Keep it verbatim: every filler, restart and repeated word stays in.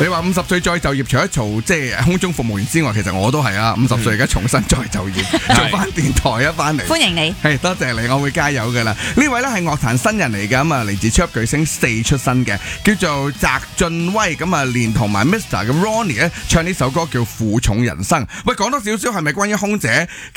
你話五十歲再就業，除咗做即係空中服務員之外，其實我都係啊，五十歲而家重新再就業，做翻電台一翻嚟。 歡迎你， 係多謝你，我會加油噶啦。呢位咧係樂壇新人嚟㗎，咁啊嚟自超級巨星四出身嘅，叫做澤俊威，咁啊連同埋 Mister 嘅 Ronnie 咧唱呢首歌叫《負重人生》。喂，講多少少係咪關於空姐？